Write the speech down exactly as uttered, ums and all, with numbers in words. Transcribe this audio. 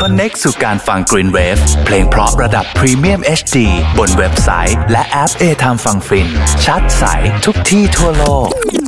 Connect สู่การฟัง Green Wave เพลงเพราะระดับ Premium เอช ดี บนเว็บไซต์และแอป A-Time ฟังฟินชัดใสทุกที่ทั่วโลก